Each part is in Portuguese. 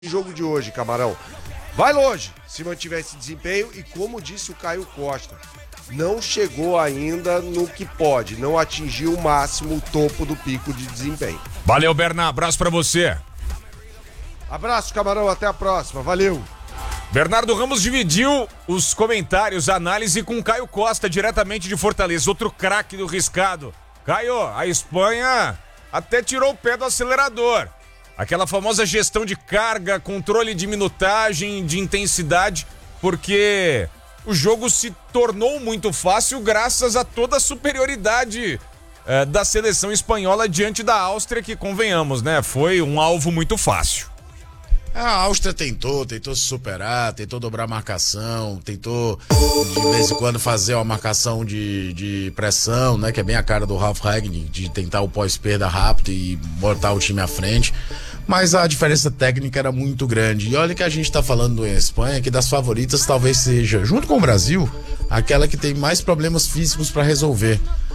jogo de hoje, Camarão. Vai longe, se mantiver esse desempenho e, como disse o Caio Costa, não chegou ainda no que pode, não atingiu o máximo, o topo do pico de desempenho. Valeu, Bernard, abraço pra você. Abraço, Camarão, até a próxima, valeu. Bernardo Ramos dividiu os comentários, a análise com Caio Costa, diretamente de Fortaleza, outro craque do riscado. Caio, a Espanha até tirou o pé do acelerador. Aquela famosa gestão de carga, controle de minutagem, de intensidade, porque o jogo se tornou muito fácil graças a toda a superioridade da seleção espanhola diante da Áustria, que, convenhamos, né, foi um alvo muito fácil. A Áustria tentou se superar, tentou dobrar a marcação, tentou de vez em quando fazer uma marcação de pressão, né, que é bem a cara do Ralf Rangnick, de tentar o pós-perda rápido e botar o time à frente, mas a diferença técnica era muito grande. E olha que a gente tá falando em Espanha, que das favoritas talvez seja, junto com o Brasil, aquela que tem mais problemas físicos para resolver.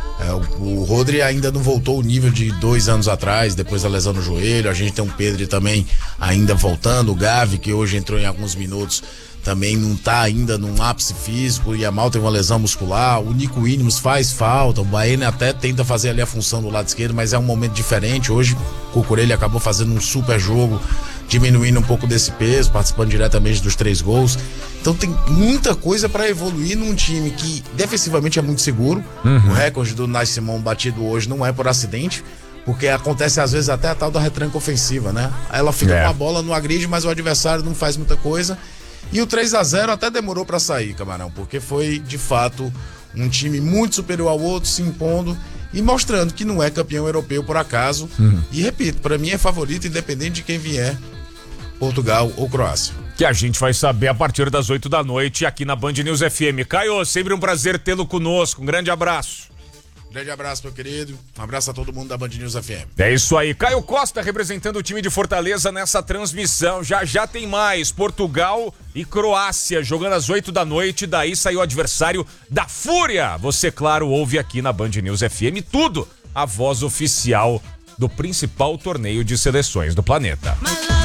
O Rodri ainda não voltou ao nível de 2 anos atrás, depois da lesão no joelho. A gente tem o Pedri também ainda voltando, o Gavi, que hoje entrou em alguns minutos, também não tá ainda num ápice físico, e a Mal tem uma lesão muscular. O Nico Williams faz falta, o Baena até tenta fazer ali a função do lado esquerdo, mas é um momento diferente. Hoje o Cucurella acabou fazendo um super jogo, diminuindo um pouco desse peso, participando diretamente dos 3 gols. Então tem muita coisa para evoluir num time que defensivamente é muito seguro. O recorde do Unai Simon batido hoje não é por acidente, porque acontece às vezes até a tal da retranca ofensiva, né? Ela fica com a bola no agride, mas o adversário não faz muita coisa. E o 3-0 até demorou para sair, Camarão, porque foi de fato um time muito superior ao outro, se impondo e mostrando que não é campeão europeu por acaso. E repito, para mim é favorito independente de quem vier, Portugal ou Croácia. Que a gente vai saber a partir das 8 da noite aqui na Band News FM. Caio, sempre um prazer tê-lo conosco. Um grande abraço. Grande abraço, meu querido. Um abraço a todo mundo da Band News FM. É isso aí. Caio Costa representando o time de Fortaleza nessa transmissão. Já tem mais. Portugal e Croácia jogando às 8 da noite. Daí saiu o adversário da Fúria. Você, claro, ouve aqui na Band News FM tudo. A voz oficial do principal torneio de seleções do planeta.